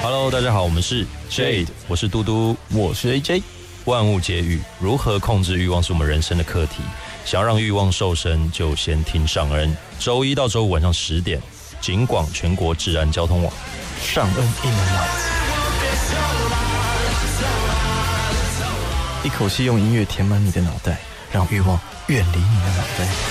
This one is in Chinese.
Hello， 大家好，我们是 Jade， 我是嘟嘟， 我是 AJ。 万物皆欲，如何控制欲望是我们人生的课题。想要让欲望瘦身，就先听上恩。周一到周五晚上10点，警广全国治安交通网。 上恩一门脑子，一口气用音乐填满你的脑袋，让欲望远离你的脑袋。